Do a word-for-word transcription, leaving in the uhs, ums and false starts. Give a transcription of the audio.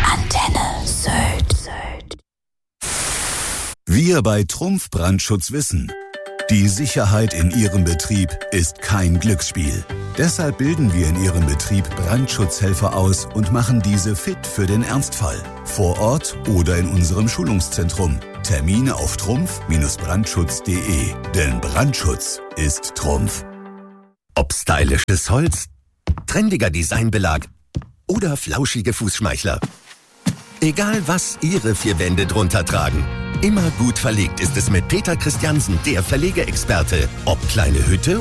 Antenne Sylt. Wir bei Trumpf Brandschutz wissen, die Sicherheit in Ihrem Betrieb ist kein Glücksspiel. Deshalb bilden wir in Ihrem Betrieb Brandschutzhelfer aus und machen diese fit für den Ernstfall. Vor Ort oder in unserem Schulungszentrum. Termine auf trumpf Brandschutz punkt de. Denn Brandschutz ist Trumpf. Ob stylisches Holz, trendiger Designbelag oder flauschige Fußschmeichler. Egal was Ihre vier Wände drunter tragen. Immer gut verlegt ist es mit Peter Christiansen, der Verlegeexperte. Ob kleine Hütte